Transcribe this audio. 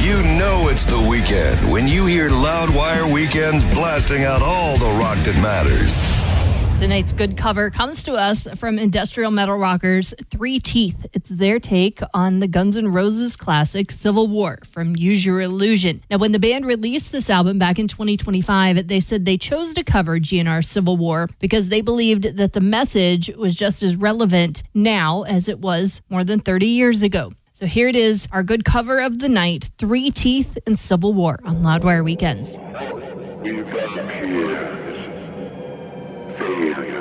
You know it's the weekend when you hear Loudwire Weekends blasting out all the rock that matters. Tonight's good cover comes to us from industrial metal rockers Three Teeth. It's their take on the Guns N' Roses classic Civil War from Use Your Illusion. Now, when the band released this album back in 2025, they said they chose to cover GNR's Civil War because they believed that the message was just as relevant now as it was more than 30 years ago. So here it is, our good cover of the night, Three Teeth and Civil War on Loudwire Weekends. We've got fears, failure.